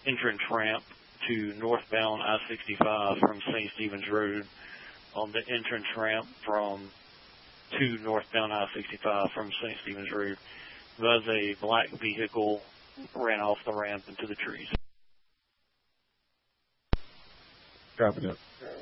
entrance ramp to northbound I-65 from St. Stephen's Road. On the entrance ramp to northbound I-65 from St. Stephen's Road, was a black vehicle ran off the ramp into the trees. Copy that.